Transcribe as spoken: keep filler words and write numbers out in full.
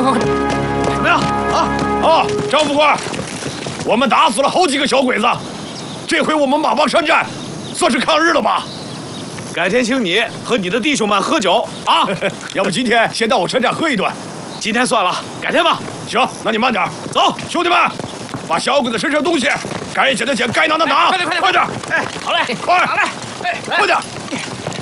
快快！怎么样啊？ 啊，张副官，我们打死了好几个小鬼子，这回我们马帮山寨算是抗日了吧？ 改天请你和你的弟兄们喝酒啊！ 要不今天先到我山寨喝一顿？ 今天算了，改天吧。 行，那你慢点，走，兄弟们，把小鬼子身上东西该捡的捡，该拿的拿， 快点快点快点！ 哎，好嘞， 快， 好嘞，哎， 快点！